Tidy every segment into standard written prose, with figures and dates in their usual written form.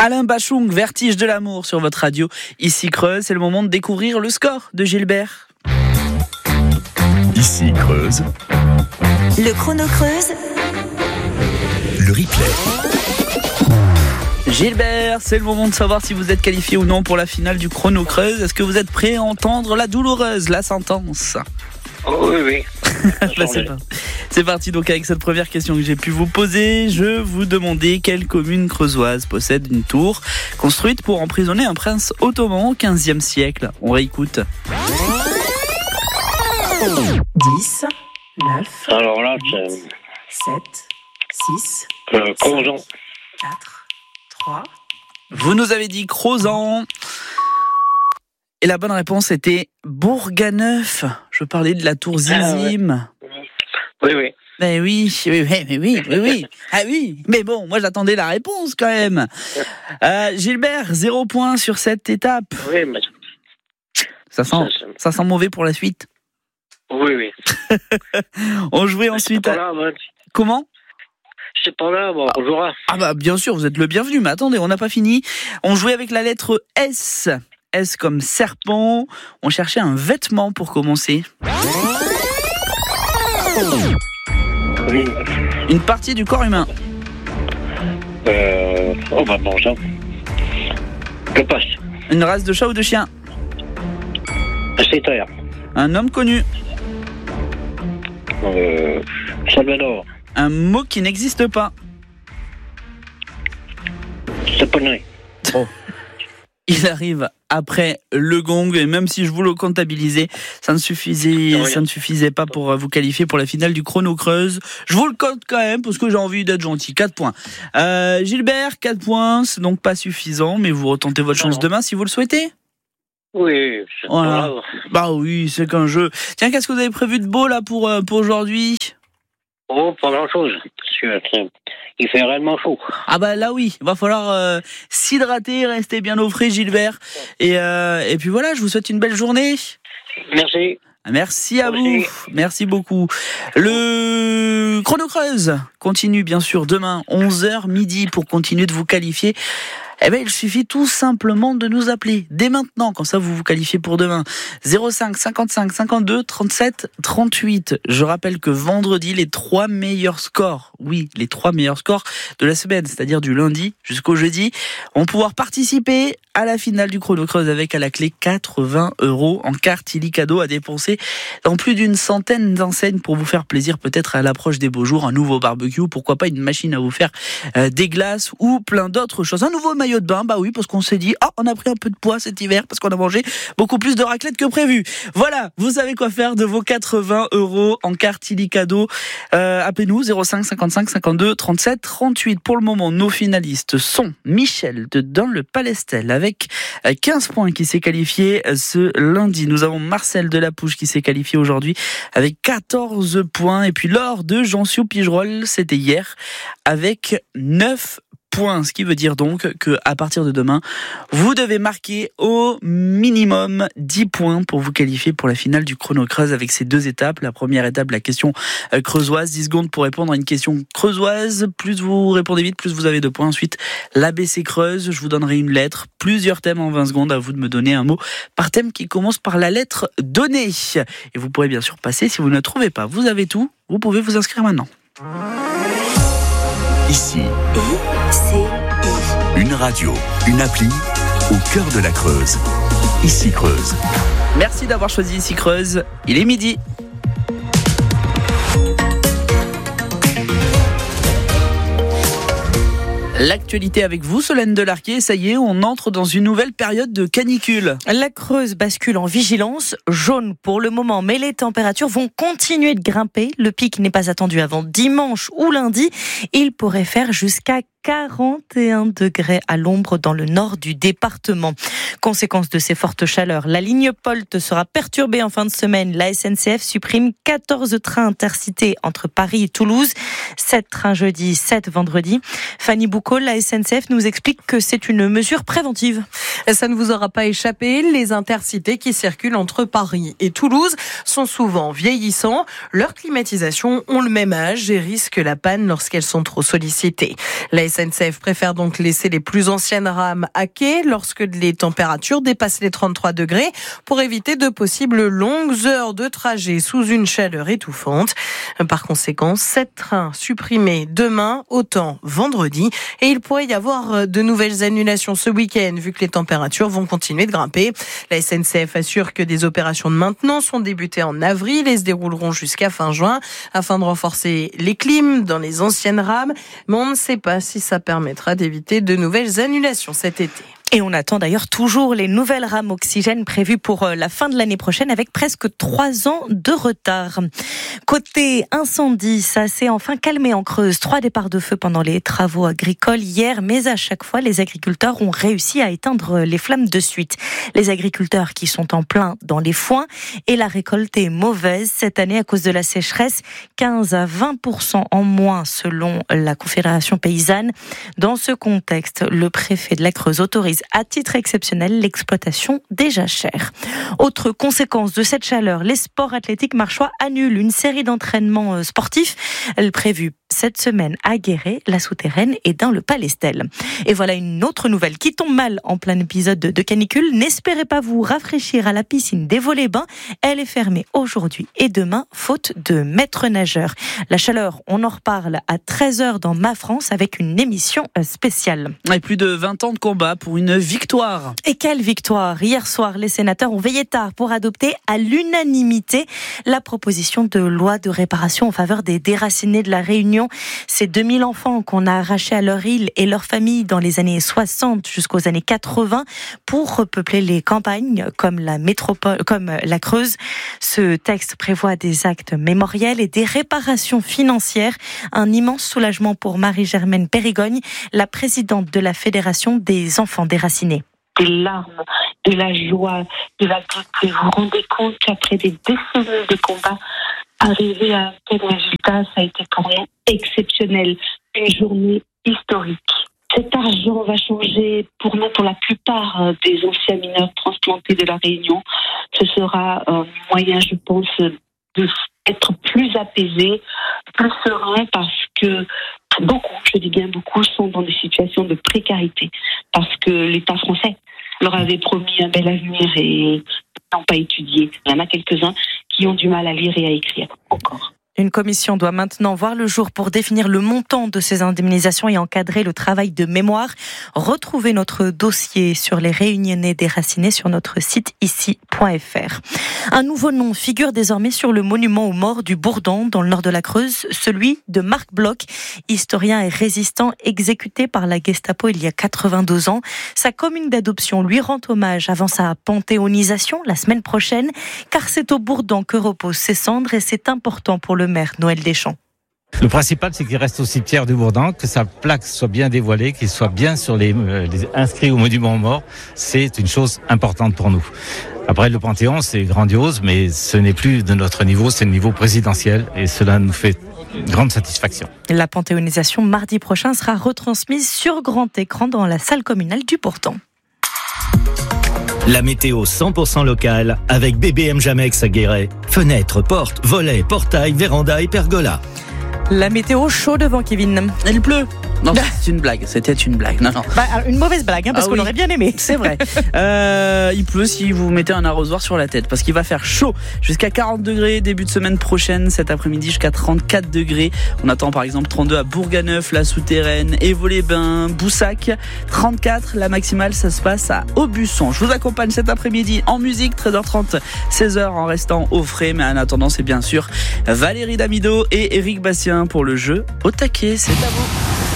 Alain Bachung, Vertige de l'amour sur votre radio. Ici Creuse, c'est le moment de découvrir le score de Gilbert. Ici Creuse. Le chrono Creuse. Le replay. Gilbert, c'est le moment de savoir si vous êtes qualifié ou non pour la finale du chrono Creuse. Est-ce que vous êtes prêt à entendre la douloureuse, la sentence? Oui. C'est parti donc avec cette première question que j'ai pu vous poser. Je vous demandais quelle commune creusoise possède une tour construite pour emprisonner un prince ottoman au XVe siècle. On réécoute. 10, 9, Alors là, 7, 6, Crozon. 4, 3. Vous nous avez dit Crozon. Et la bonne réponse était Bourganeuf. Je parlais de la tour Zizim. Oui. Mais oui. Ah oui, mais bon, moi j'attendais la réponse quand même. Gilbert, 0 point sur cette étape. Oui, mais... Ça sent mauvais pour la suite. Oui. On jouait ensuite à... Comment ? C'est pas là, bon, on jouera. Ah bah bien sûr, vous êtes le bienvenu, mais attendez, on n'a pas fini. On jouait avec la lettre S. S comme serpent. On cherchait un vêtement pour commencer. Oui. Une partie du corps humain. Bon, ça. Je passe. Une race de chat ou de chien. C'est terre. Un homme connu. Salvador. Un mot qui n'existe pas. C'est pas né. Oh. Il arrive après le gong, et même si je vous le comptabilisais, ça ne suffisait pas pour vous qualifier pour la finale du chrono Creuse. Je vous le compte quand même, parce que j'ai envie d'être gentil. 4 points. Gilbert, 4 points, c'est donc pas suffisant, mais vous retentez votre chance demain si vous le souhaitez. Oui, c'est Voilà. pas grave. Bah oui, c'est qu'un jeu. Tiens, qu'est-ce que vous avez prévu de beau là pour aujourd'hui ? Oh, pas grand-chose. Il fait réellement chaud. Ah bah là oui, il va falloir s'hydrater, rester bien au frais, Gilbert. Et puis voilà, je vous souhaite une belle journée. Merci. Merci à Merci. vous, merci beaucoup. Le chrono Creuse continue bien sûr demain 11h midi pour continuer de vous qualifier. Eh bien, il suffit tout simplement de nous appeler dès maintenant, quand ça vous vous qualifiez pour demain. 05 55 52 37 38. Je rappelle que vendredi, les 3 meilleurs scores, les 3 meilleurs scores de la semaine, c'est-à-dire du lundi jusqu'au jeudi, vont pouvoir participer à la finale du chrono Creuse avec à la clé 80 € en carte illicadeau à dépenser dans plus d'une centaine d'enseignes pour vous faire plaisir, peut-être à l'approche des beaux jours, un nouveau barbecue, pourquoi pas une machine à vous faire des glaces ou plein d'autres choses. Un nouveau maillot de bain, bah oui, parce qu'on s'est dit, on a pris un peu de poids cet hiver parce qu'on a mangé beaucoup plus de raclette que prévu. Voilà, vous savez quoi faire de vos 80 € en carte illicadeau. Appelez-nous 05 55 52 37 38. Pour le moment, nos finalistes sont Michel de Dans le Palestel avec 15 points qui s'est qualifié ce lundi. Nous avons Marcel de la Pouche qui s'est qualifié aujourd'hui avec 14 points. Et puis Laure de Jancio-Pigerolles, c'était hier, avec 9 points. Ce qui veut dire donc qu'à partir de demain, vous devez marquer au minimum 10 points pour vous qualifier pour la finale du chrono Creuse avec ces 2 étapes. La première étape, la question creusoise, 10 secondes pour répondre à une question creusoise. Plus vous répondez vite, plus vous avez de points. Ensuite, l'ABC Creuse, je vous donnerai une lettre, plusieurs thèmes en 20 secondes. À vous de me donner un mot par thème qui commence par la lettre donnée. Et vous pourrez bien sûr passer si vous ne trouvez pas. Vous avez tout, vous pouvez vous inscrire maintenant. Ici. Une radio, une appli au cœur de la Creuse. Ici Creuse. Merci d'avoir choisi Ici Creuse. Il est midi. L'actualité avec vous, Solène Delarquet. Ça y est, on entre dans une nouvelle période de canicule. La Creuse bascule en vigilance jaune pour le moment, mais les températures vont continuer de grimper. Le pic n'est pas attendu avant dimanche ou lundi. Il pourrait faire jusqu'à 41 degrés à l'ombre dans le nord du département. Conséquence de ces fortes chaleurs, la ligne Polt sera perturbée en fin de semaine. La SNCF supprime 14 trains intercités entre Paris et Toulouse. 7 trains jeudi, 7 vendredi. Fanny Boucault, la SNCF nous explique que c'est une mesure préventive. Ça ne vous aura pas échappé, les intercités qui circulent entre Paris et Toulouse sont souvent vieillissants. Leurs climatisations ont le même âge et risquent la panne lorsqu'elles sont trop sollicitées. La SNCF préfère donc laisser les plus anciennes rames à quai lorsque les températures dépassent les 33 degrés pour éviter de possibles longues heures de trajet sous une chaleur étouffante. Par conséquent, 7 trains supprimés demain, autant vendredi. Et il pourrait y avoir de nouvelles annulations ce week-end vu que les températures vont continuer de grimper. La SNCF assure que des opérations de maintenance ont débuté en avril et se dérouleront jusqu'à fin juin afin de renforcer les clims dans les anciennes rames. Mais on ne sait pas si ça permettra d'éviter de nouvelles annulations cet été. Et on attend d'ailleurs toujours les nouvelles rames oxygène prévues pour la fin de l'année prochaine avec presque 3 ans de retard. Côté incendie, ça s'est enfin calmé en Creuse. 3 départs de feu pendant les travaux agricoles hier, mais à chaque fois, les agriculteurs ont réussi à éteindre les flammes de suite. Les agriculteurs qui sont en plein dans les foins et la récolte est mauvaise cette année à cause de la sécheresse, 15 à 20% en moins selon la Confédération paysanne. Dans ce contexte, le préfet de la Creuse autorise à titre exceptionnel l'exploitation des jachères. Autre conséquence de cette chaleur, les sports athlétiques marchois annulent une série d'entraînements sportifs prévus cette semaine à Guéret, la Souterraine et dans le Palestel. Et voilà une autre nouvelle qui tombe mal en plein épisode de canicule. N'espérez pas vous rafraîchir à la piscine des Vaux-les-Bains. Elle est fermée aujourd'hui et demain, faute de maîtres nageurs. La chaleur, on en reparle à 13h dans Ma France avec une émission spéciale. Et plus de 20 ans de combat pour une victoire. Et quelle victoire! Hier soir, les sénateurs ont veillé tard pour adopter à l'unanimité la proposition de loi de réparation en faveur des déracinés de la Réunion. Ces 2000 enfants qu'on a arrachés à leur île et leur famille dans les années 60 jusqu'aux années 80 pour repeupler les campagnes comme la métropole, comme la Creuse. Ce texte prévoit des actes mémoriels et des réparations financières. Un immense soulagement pour Marie-Germaine Périgogne, la présidente de la Fédération des enfants déracinés. Des larmes, de la joie, de la gaieté. Vous vous rendez compte qu'après des décennies de combats, arriver à un tel résultat, ça a été pour nous exceptionnel. Une journée historique. Cet argent va changer pour nous, pour la plupart des anciens mineurs transplantés de la Réunion. Ce sera un moyen, je pense, d'être plus apaisé, plus serein, parce que beaucoup, je dis bien beaucoup, sont dans des situations de précarité. Parce que l'État français leur avait promis un bel avenir et n'ont pas étudié. Il y en a quelques-uns qui ont du mal à lire et à écrire encore. Une commission doit maintenant voir le jour pour définir le montant de ces indemnisations et encadrer le travail de mémoire. Retrouvez notre dossier sur les Réunionnais déracinés sur notre site ici.fr. Un nouveau nom figure désormais sur le monument aux morts du Bourdon dans le nord de la Creuse, celui de Marc Bloch, historien et résistant exécuté par la Gestapo il y a 82 ans. Sa commune d'adoption lui rend hommage avant sa panthéonisation la semaine prochaine, car c'est au Bourdon que reposent ses cendres et c'est important pour le maire Noël Deschamps. Le principal, c'est qu'il reste au cimetière du Bourdon, que sa plaque soit bien dévoilée, qu'il soit bien sur les inscrits au monument aux morts. C'est une chose importante pour nous. Après, le Panthéon, c'est grandiose, mais ce n'est plus de notre niveau, c'est le niveau présidentiel, et cela nous fait grande satisfaction. La panthéonisation mardi prochain sera retransmise sur grand écran dans la salle communale du Bourdon. La météo 100% locale avec BBM Jamex à Guéret. Fenêtres, portes, volets, portails, vérandas et pergolas. La météo chaud devant Kevin. Il pleut. Non, c'est une blague. C'était une blague. Non. Alors, une mauvaise blague, parce qu'on aurait bien aimé. C'est vrai. Il pleut si vous mettez un arrosoir sur la tête, parce qu'il va faire chaud jusqu'à 40 degrés début de semaine prochaine, cet après-midi jusqu'à 34 degrés. On attend par exemple 32 à Bourganeuf, la Souterraine, et Vaux-les-Bains, Boussac. 34, la maximale, ça se passe à Aubusson. Je vous accompagne cet après-midi en musique, 13h30, 16h en restant au frais. Mais en attendant, c'est bien sûr Valérie Damido et Éric Bastien pour le jeu au taquet. C'est à vous.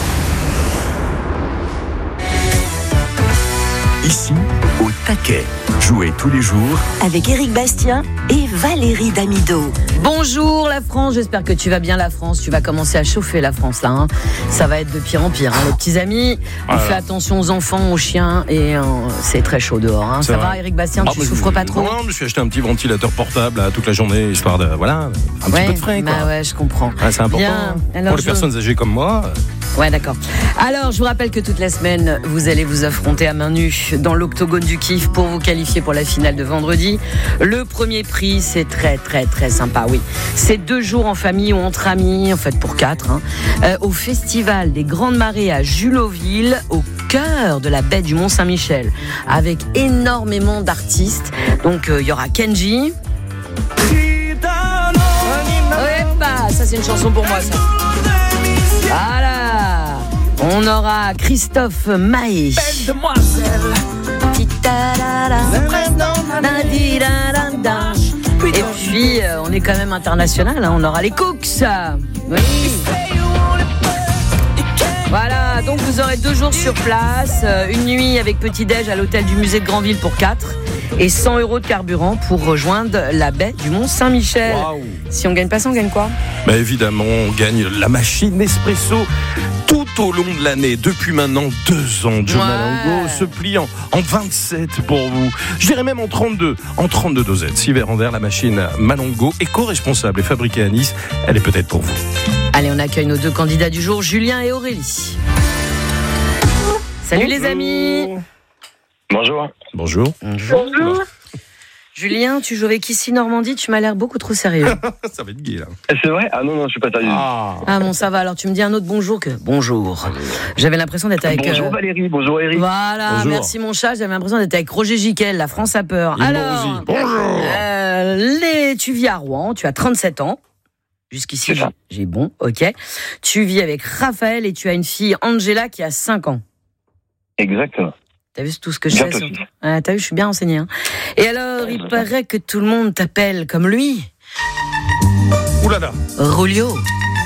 Ici, au taquet. Jouez tous les jours avec Éric Bastien et Valérie Damido. Bonjour la France, j'espère que tu vas bien la France. Tu vas commencer à chauffer la France là. Hein. Ça va être de pire en pire, hein, les petits amis. On fait attention aux enfants, aux chiens et c'est très chaud dehors. Hein. Ça va Éric Bastien, tu souffres pas trop? Non, je me suis acheté un petit ventilateur portable là, toute la journée, histoire de, un petit peu de frais. Quoi. Bah ouais, je comprends. C'est important. Bien. Alors, pour les personnes âgées comme moi. Ouais, d'accord. Alors, je vous rappelle que toute la semaine, vous allez vous affronter à main nue dans l'octogone du kiff pour vous qualifier pour la finale de vendredi. Le premier prix, c'est très, très, très sympa, oui. C'est 2 jours en famille ou entre amis, en fait pour 4, au Festival des Grandes Marées à Juloville, au cœur de la baie du Mont-Saint-Michel, avec énormément d'artistes. Donc, il y aura Kenji. Bah, ça c'est une chanson pour moi, ça. Voilà. On aura Christophe Maé. Belle demoiselle. Et puis, on est quand même international, on aura les Cooks. Oui. Voilà, donc vous aurez 2 jours sur place, une nuit avec petit-déj à l'hôtel du musée de Granville pour 4 et 100 € de carburant pour rejoindre la baie du Mont-Saint-Michel. Wow. Si on gagne pas ça, on gagne quoi ? Bah évidemment, on gagne la machine Nespresso tout au long de l'année. Depuis maintenant 2 ans, Joe Malongo se plie en 27 pour vous. Je dirais même en 32 dosettes. 6 verres en verre, la machine Malongo, éco-responsable et fabriquée à Nice. Elle est peut-être pour vous. Allez, on accueille nos 2 candidats du jour, Julien et Aurélie. Salut. Bonjour. Les amis. Bonjour. Bonjour. Julien, tu joues avec ici Normandie, tu m'as l'air beaucoup trop sérieux. Ça va être gay là. C'est vrai ? Ah non, je suis pas sérieux. Ah bon, ça va, alors tu me dis un autre bonjour que... Bonjour. J'avais l'impression d'être avec... Bonjour Valérie, bonjour Eric. Voilà, bonjour. Merci mon chat, j'avais l'impression d'être avec Roger Giquel, la France a peur. Alors, bonjour. Tu vis à Rouen, tu as 37 ans. Jusqu'ici, j'ai bon, ok. Tu vis avec Raphaël et tu as une fille, Angela, qui a 5 ans. Exactement. T'as vu tout ce que je sais sur... T'as vu, je suis bien renseignée. Et alors, il paraît que tout le monde t'appelle comme lui. Oulala. Rolio.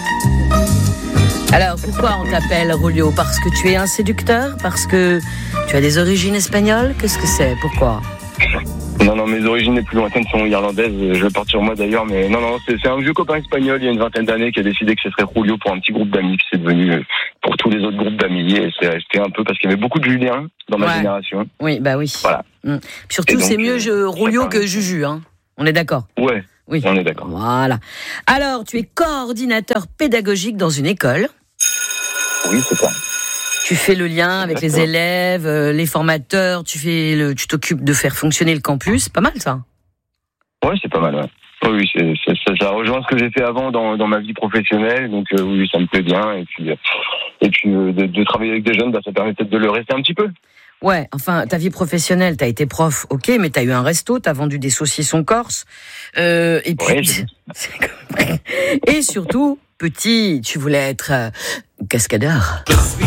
Alors, pourquoi on t'appelle Rolio ? Parce que tu es un séducteur ? Parce que tu as des origines espagnoles ? Qu'est-ce que c'est ? Pourquoi ? Non, mes origines les plus lointaines sont irlandaises. Je le porte sur moi d'ailleurs, mais non, c'est un vieux copain espagnol il y a une 20aine d'années qui a décidé que ce serait Julio pour un petit groupe d'amis, qui c'est devenu pour tous les autres groupes d'amis. Et c'est resté un peu parce qu'il y avait beaucoup de Julien dans ma génération. Oui, bah oui. Voilà. Surtout, donc, c'est mieux Julio que Juju, hein. On est d'accord ? Ouais. Oui. On est d'accord. Voilà. Alors, tu es coordinateur pédagogique dans une école. Oui, c'est ça. Tu fais le lien avec les élèves, les formateurs, tu t'occupes de faire fonctionner le campus. C'est pas mal, ça. Ouais, c'est pas mal, ouais. Oui, ça rejoint ce que j'ai fait avant dans ma vie professionnelle, donc oui, ça me plaît bien. Et puis de travailler avec des jeunes, ça permet peut-être de le rester un petit peu. Ouais, enfin, ta vie professionnelle, t'as été prof, ok, mais t'as eu un resto, t'as vendu des saucissons corse, et puis... Ouais, et surtout, petit, tu voulais être cascadeur.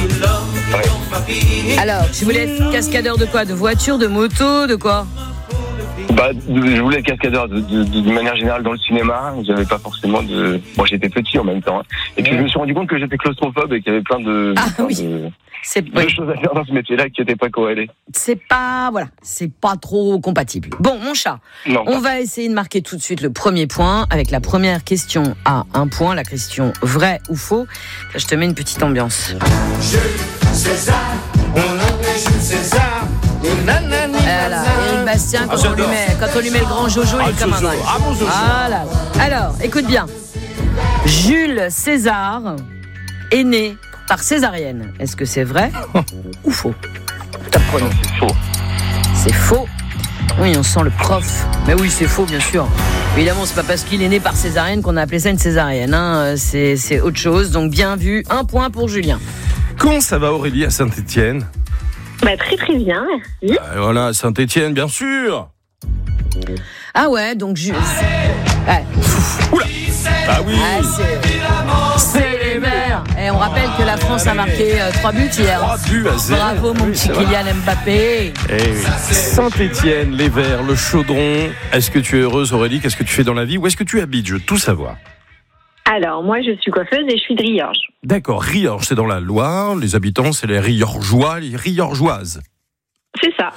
Ouais. Alors, tu voulais être cascadeur de quoi ? De voiture, de moto, de quoi ? Je voulais être cascadeur de manière générale dans le cinéma. J'avais pas forcément de... Moi, j'étais petit en même temps. Hein. Et puis, je me suis rendu compte que j'étais claustrophobe et qu'il y avait plein de choses à faire dans ce métier-là qui n'étaient pas corrélées. C'est pas trop compatible. Bon, mon chat, on va essayer de marquer tout de suite le premier point avec la première question à 1 point, la question vrai ou faux. Là, je te mets une petite ambiance. Jules César, mon nom est Jules César. Voilà, Éric Bastien, quand on lui met le grand Jojo, il est comme un dingue. Voilà. Alors, écoute bien. Jules César est né par césarienne. Est-ce que c'est vrai ou faux ? Top chrono. C'est faux. C'est faux. Oui, on sent le prof. Mais oui, c'est faux, bien sûr. Évidemment, c'est pas parce qu'il est né par césarienne qu'on a appelé ça une césarienne. Hein. C'est autre chose. Donc, bien vu. 1 point pour Julien. Comment ça va, Aurélie, à Saint-Étienne ? Très très bien, merci. Voilà, Saint-Étienne, bien sûr. Ah ouais, donc ouais. Oula. Ah oui. C'est les Verts. Et on rappelle que la France a marqué 3 buts hier. 3 buts à 0. Bravo mon petit Kylian Mbappé. Saint-Étienne, les Verts, le Chaudron. Est-ce que tu es heureuse, Aurélie ? Qu'est-ce que tu fais dans la vie ? Où est-ce que tu habites ? Je veux tout savoir. Alors, moi, je suis coiffeuse et je suis de Riorges. D'accord, Riorges, c'est dans la Loire. Les habitants, c'est les Riorgeois, les Riorgeoises. C'est ça.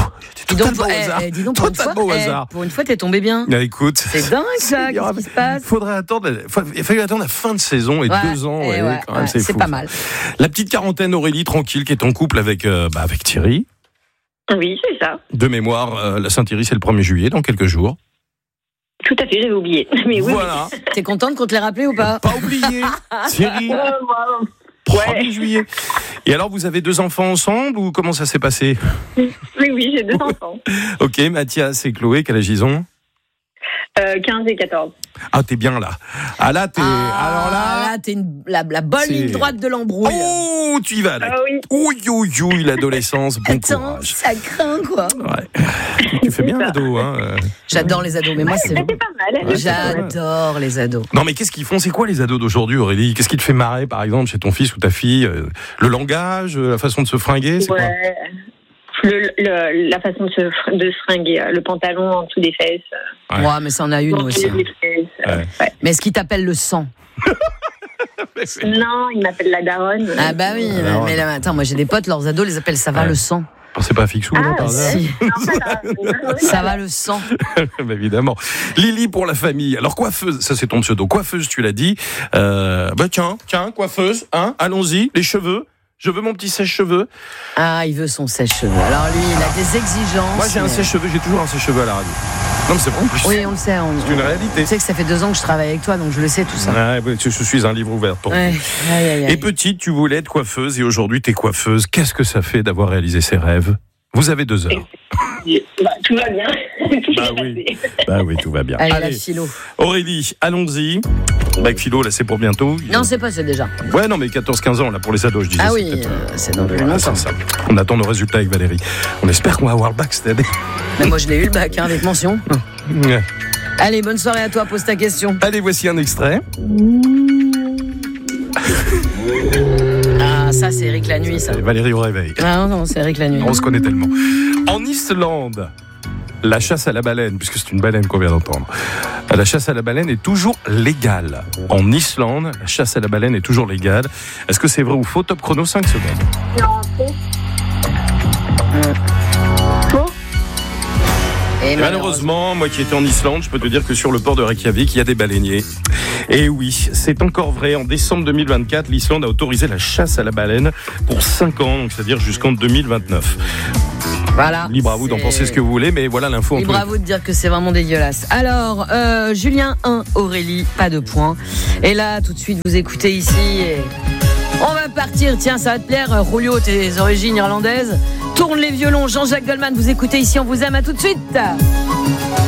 Dis donc, pour une fois, t'es tombé bien. Écoute, c'est dingue ça, qu'est-ce qui se passe ? Il a fallu attendre la fin de saison et 2 ans. Quand même, c'est fou, pas mal. La petite quarantaine, Aurélie, tranquille, qui est en couple avec Thierry. Oui, c'est ça. De mémoire, la Saint-Thierry, c'est le 1er juillet, dans quelques jours. Tout à fait, j'avais oublié. Mais oui. Voilà. T'es contente qu'on te l'ait rappelé ou pas ? Pas oublié. Thierry. 1er juillet. Et alors, vous avez 2 enfants ensemble ou comment ça s'est passé? Oui, j'ai 2 enfants. Ok, Mathias et Chloé, quel âge ils ont? 15 et 14. Ah, t'es bien là. Ah là, t'es... alors là... Là, t'es la bonne ligne droite de l'embrouille. Oh, tu y vas là. Ah oui. Oui, l'adolescence, bon courage. Ça craint, quoi. Ouais. Tu fais bien l'ado, hein. J'adore les ados, mais moi, c'est... C'était pas mal. J'adore les ados. Non, mais qu'est-ce qu'ils font? C'est quoi les ados d'aujourd'hui, Aurélie? Qu'est-ce qui te fait marrer, par exemple, chez ton fils ou ta fille? Le langage, la façon de se fringuer, c'est quoi? La façon de se fringuer, le pantalon en dessous des fesses. Ouais, mais ça en a une aussi. Ouais. Mais est-ce qu'il t'appelle le sang? Non, il m'appelle la daronne. Ah bah oui, mais là, attends, moi j'ai des potes, leurs ados les appellent ça va le sang. C'est pas Fixou, là, par hasard? Si. Ça va le sang. Bah, évidemment. Lily pour la famille. Alors, coiffeuse, ça c'est ton pseudo. Coiffeuse, tu l'as dit. Tiens, coiffeuse, hein, allons-y, les cheveux. Je veux mon petit sèche-cheveux. Ah, il veut son sèche-cheveux. Alors lui, il a des exigences. Moi, j'ai un sèche-cheveux, j'ai toujours un sèche-cheveux à la radio. Non, mais c'est bon. Oui, on le sait. C'est une réalité. Tu sais que ça fait 2 ans que je travaille avec toi, donc je le sais tout ça. Ouais, je suis un livre ouvert pour vous. Et petite, tu voulais être coiffeuse et aujourd'hui, t'es coiffeuse. Qu'est-ce que ça fait d'avoir réalisé ses rêves? Vous avez 2 heures. Tout va bien. Bah oui, tout va bien. Allez, la philo. Aurélie, allons-y. Bac philo, là, c'est pour bientôt. Non, c'est pas ça déjà. Ouais, non, mais 14-15 ans, là, pour les ados, je disais. Ah oui, c'est dans le longtemps. On attend nos résultats avec Valérie. On espère qu'on va avoir le bac cette année. Mais moi, je l'ai eu le bac, avec mention. Ouais. Allez, bonne soirée à toi, pose ta question. Allez, voici un extrait. Ah, ça, c'est Eric la nuit, ça. Et Valérie au réveil. Ah non, c'est Eric la nuit. On se connaît tellement. En Islande, la chasse à la baleine, puisque c'est une baleine qu'on vient d'entendre, la chasse à la baleine est toujours légale. En Islande, la chasse à la baleine est toujours légale. Est-ce que c'est vrai ou faux? Top chrono, 5 secondes. Non, faux. Faux. Et malheureusement, moi qui étais en Islande, je peux te dire que sur le port de Reykjavik, il y a des baleiniers. Et oui, c'est encore vrai. En décembre 2024, l'Islande a autorisé la chasse à la baleine pour 5 ans, donc c'est-à-dire jusqu'en 2029. Voilà. Libre à vous d'en penser ce que vous voulez, mais voilà l'info. Libre à vous de dire que c'est vraiment dégueulasse. Alors, Julien 1, Aurélie, pas de points. Et là, tout de suite, vous écoutez ici et... On va partir, tiens, ça va te plaire. Julio, tes origines irlandaises. Tourne les violons, Jean-Jacques Goldman, vous écoutez ici, on vous aime, à tout de suite.